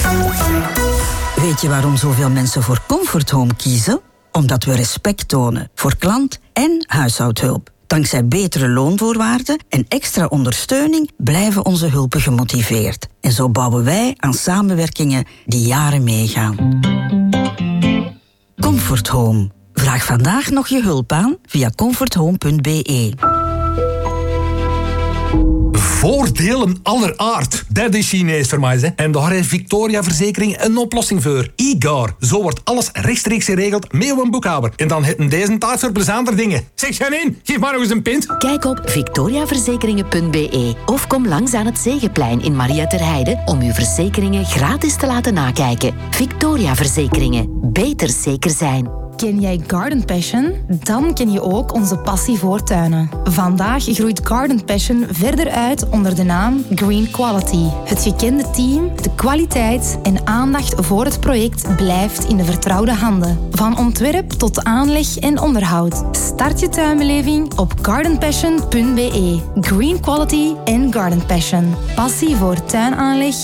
Weet je waarom zoveel mensen voor Comfort Home kiezen? Omdat we respect tonen voor klant en huishoudhulp. Dankzij betere loonvoorwaarden en extra ondersteuning blijven onze hulpen gemotiveerd. En zo bouwen wij aan samenwerkingen die jaren meegaan. Comfort Home. Vraag vandaag nog je hulp aan via comforthome.be. Voordelen aller aard. Dat is Chinees voor mij, hè. En daar heeft Victoria Verzekering een oplossing voor. IGAR. Zo wordt alles rechtstreeks geregeld met een boekhouder. En dan hätten deze tijd voor plezanter dingen. Zeg Janine, geef maar nog eens een pint. Kijk op victoriaverzekeringen.be of kom langs aan het Zegeplein in Maria ter Heide om uw verzekeringen gratis te laten nakijken. Victoria Verzekeringen. Beter zeker zijn. Ken jij Garden Passion? Dan ken je ook onze passie voor tuinen. Vandaag groeit Garden Passion verder uit onder de naam Green Quality. Het gekende team, de kwaliteit en aandacht voor het project blijft in de vertrouwde handen. Van ontwerp tot aanleg en onderhoud. Start je tuinbeleving op gardenpassion.be. Green Quality en Garden Passion. Passie voor tuinaanleg